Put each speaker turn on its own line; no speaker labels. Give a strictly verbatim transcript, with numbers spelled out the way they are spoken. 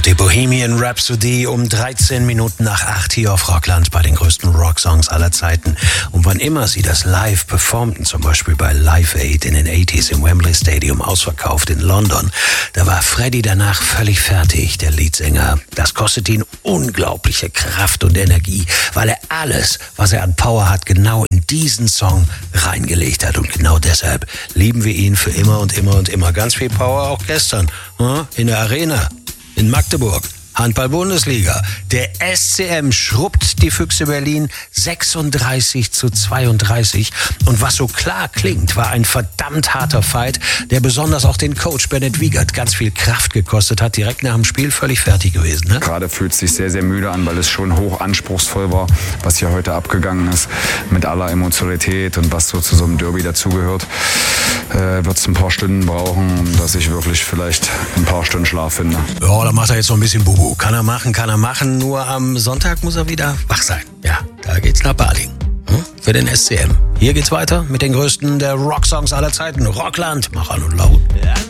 die Bohemian Rhapsody um dreizehn Minuten nach acht hier auf Rockland bei den größten Rocksongs aller Zeiten. Und wann immer sie das live performten, zum Beispiel bei Live Aid in den achtziger im Wembley Stadium ausverkauft in London, da war Freddie danach völlig fertig, der Leadsänger. Das kostet ihn unglaubliche Kraft und Energie, weil er alles, was er an Power hat, genau in diesen Song reingelegt hat. Und genau deshalb lieben wir ihn für immer und immer und immer. Ganz viel Power auch gestern in der Arena in Magdeburg. Handball-Bundesliga. Der S C M schrubbt die Füchse Berlin sechsunddreißig zu zweiunddreißig. Und was so klar klingt, war ein verdammt harter Fight, der besonders auch den Coach Bennett Wiegert ganz viel Kraft gekostet hat. Direkt nach dem Spiel völlig fertig gewesen. Ne?
Gerade fühlt es sich sehr, sehr müde an, weil es schon hoch anspruchsvoll war, was hier heute abgegangen ist. Mit aller Emotionalität und was so zu so einem Derby dazugehört, äh, wird es ein paar Stunden brauchen, dass ich wirklich vielleicht ein paar Stunden Schlaf finde.
Ja, da macht er jetzt noch ein bisschen Bubu. Kann er machen, kann er machen. Nur am Sonntag muss er wieder wach sein. Ja, da geht's nach Balingen. Hm? Für den S C M. Hier geht's weiter mit den größten der Rocksongs aller Zeiten. Rockland, mach an und laut.